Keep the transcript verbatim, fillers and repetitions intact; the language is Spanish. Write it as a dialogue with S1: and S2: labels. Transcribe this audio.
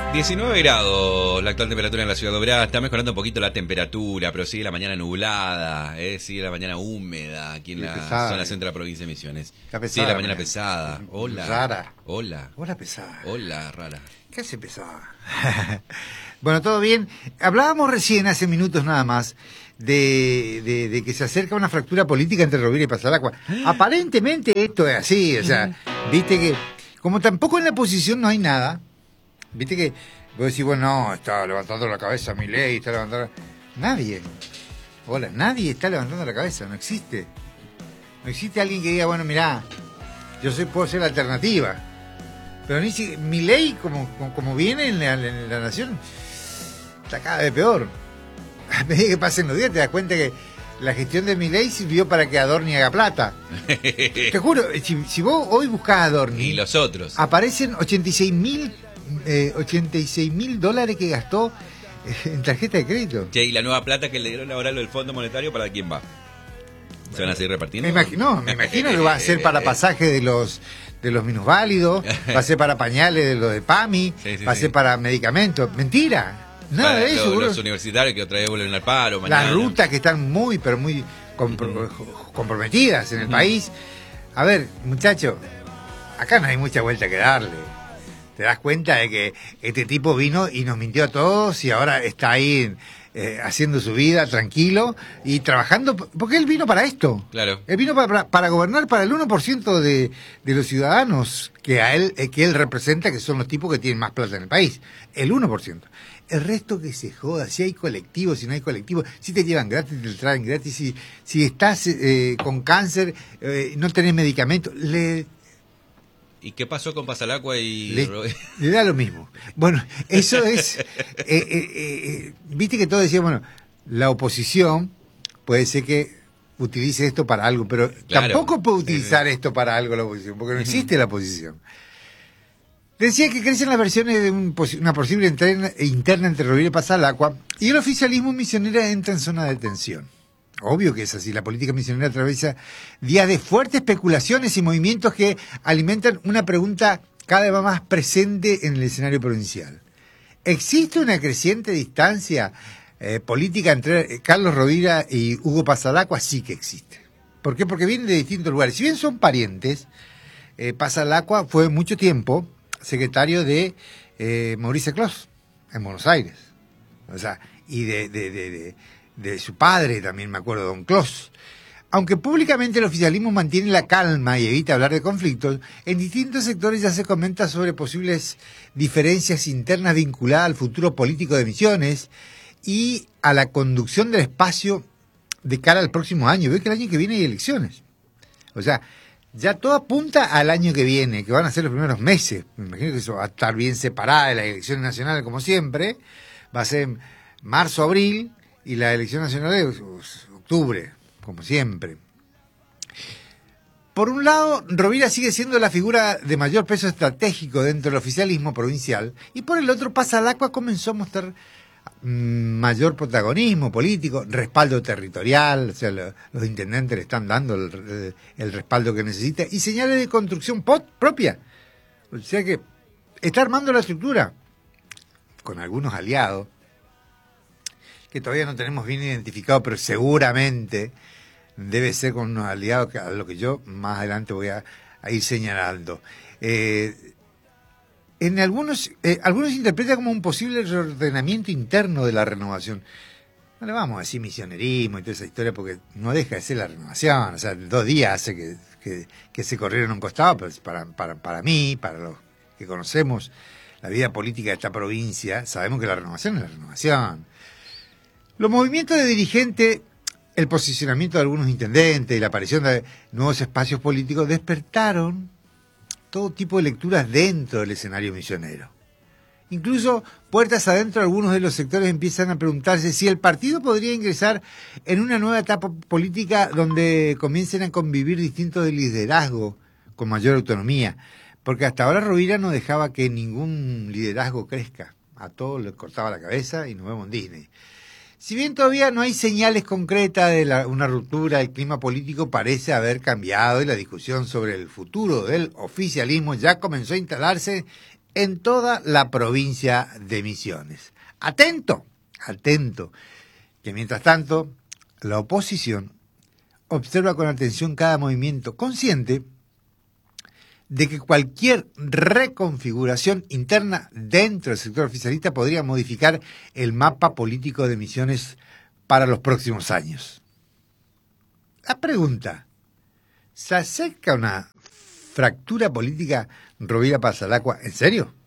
S1: diecinueve grados la actual temperatura en la ciudad de Oberá. Está mejorando un poquito la temperatura, pero sigue la mañana nublada, eh, sigue la mañana húmeda aquí en la
S2: pesada,
S1: zona
S2: eh.
S1: centro de la provincia de Misiones.
S2: Está pesada,
S1: sigue la mañana
S2: mañana.
S1: pesada. Hola.
S2: Rara.
S1: Hola.
S2: Hola pesada.
S1: Hola, rara.
S2: ¿Qué hace pesada? Bueno, todo bien. Hablábamos recién, hace minutos nada más, de, de, de que se acerca una fractura política entre Rovira y Pasalacqua. Aparentemente esto es así, o sea, viste que, como tampoco en la oposición no hay nada, viste que vos decís, bueno, no, está levantando la cabeza Milei, está levantando... Nadie. Hola, nadie está levantando la cabeza, no existe. No existe alguien que diga, bueno, mirá, yo soy, puedo ser la alternativa. Pero ni si Milei, como, como, como viene en la, en la nación, está cada vez peor. A medida que pasen los días te das cuenta que la gestión de Milei sirvió para que Adorni haga plata. Te juro, si, si vos hoy buscás a Adorni...
S1: Y los otros.
S2: Aparecen ochenta y seis mil eh, ochenta y seis mil dólares que gastó eh, en tarjeta de crédito.
S1: Che, y la nueva plata que le dieron ahora lo del Fondo Monetario, ¿para quién va? ¿Se van a seguir repartiendo?
S2: Me imagino, no, me imagino que va a ser para pasaje de los de los minusválidos, va a ser para pañales de los de PAMI,
S1: Sí, sí,
S2: va a
S1: sí.
S2: ser para medicamentos. Mentira, nada
S1: Para
S2: de eso.
S1: los,
S2: boludo.
S1: los universitarios que otra vez vuelven al paro. Mañana.
S2: Las rutas que están muy, pero muy compro- comprometidas en el
S1: Ujú.
S2: país. A ver, muchacho, acá no hay mucha vuelta que darle. Te das cuenta de que este tipo vino y nos mintió a todos y ahora está ahí eh, haciendo su vida tranquilo y trabajando, porque él vino para esto.
S1: Claro.
S2: Él vino para, para gobernar para el uno por ciento de, de los ciudadanos que a él eh, que él representa, que son los tipos que tienen más plata en el país. El uno por ciento. El resto que se joda, si hay colectivos, si no hay colectivos, si te llevan gratis, te traen gratis, si, si estás eh, con cáncer, eh, no tenés medicamento, le...
S1: ¿Y qué pasó con Pasalacqua y
S2: Le,
S1: Ro-
S2: le da lo mismo. Bueno, eso es... eh, eh, eh, viste que todos decían, bueno, la oposición puede ser que utilice esto para algo, pero
S1: Claro.
S2: tampoco puede
S1: Sí,
S2: utilizar
S1: sí.
S2: esto para algo la oposición, porque no existe la oposición. Decía que crecen las versiones de un posi- una posible interna, interna entre Rovira y Pasalacqua, y el oficialismo misionero entra en zona de tensión. Obvio que es así, la política misionera atraviesa días de fuertes especulaciones y movimientos que alimentan una pregunta cada vez más presente en el escenario provincial. ¿Existe una creciente distancia eh, política entre eh, Carlos Rovira y Hugo Pasalacqua? Sí que existe. ¿Por qué? Porque vienen de distintos lugares. Si bien son parientes, eh, Pasalacqua fue mucho tiempo secretario de eh, Mauricio Clos en Buenos Aires. O sea, y de... de, de, de de su padre también, me acuerdo, don Clos. Aunque públicamente el oficialismo mantiene la calma y evita hablar de conflictos, en distintos sectores ya se comenta sobre posibles diferencias internas vinculadas al futuro político de Misiones y a la conducción del espacio de cara al próximo año. Ve que el año que viene hay elecciones. O sea, ya todo apunta al año que viene, que van a ser los primeros meses. Me imagino que eso va a estar bien separada de las elecciones nacionales, como siempre. Va a ser marzo, abril. Y la elección nacional es octubre, como siempre. Por un lado, Rovira sigue siendo la figura de mayor peso estratégico dentro del oficialismo provincial, y por el otro, Pasalacqua comenzó a mostrar mm, mayor protagonismo político, respaldo territorial, o sea, lo, los intendentes le están dando el, el respaldo que necesita, y señales de construcción pot, propia. O sea que está armando la estructura con algunos aliados, que todavía no tenemos bien identificado, pero seguramente debe ser con unos aliados que, a lo que yo más adelante voy a, a ir señalando. Eh, en algunos, eh, algunos interpretan como un posible reordenamiento interno de la renovación. No le vamos a decir misionerismo y toda esa historia, porque no deja de ser la renovación. O sea, dos días hace que, que, que se corrieron a un costado, pero para, para, para mí, para los que conocemos la vida política de esta provincia, sabemos que la renovación es la renovación. Los movimientos de dirigente, el posicionamiento de algunos intendentes y la aparición de nuevos espacios políticos despertaron todo tipo de lecturas dentro del escenario misionero. Incluso puertas adentro, algunos de los sectores empiezan a preguntarse si el partido podría ingresar en una nueva etapa política donde comiencen a convivir distintos liderazgos con mayor autonomía, porque hasta ahora Rovira no dejaba que ningún liderazgo crezca. A todos les cortaba la cabeza y nos vemos en Disney. Si bien todavía no hay señales concretas de la, una ruptura, el clima político parece haber cambiado y la discusión sobre el futuro del oficialismo ya comenzó a instalarse en toda la provincia de Misiones. Atento, atento, que mientras tanto la oposición observa con atención cada movimiento, consciente de que cualquier reconfiguración interna dentro del sector oficialista podría modificar el mapa político de Misiones para los próximos años. La pregunta, ¿se acerca una fractura política Rovira Pasalacua? ¿En serio?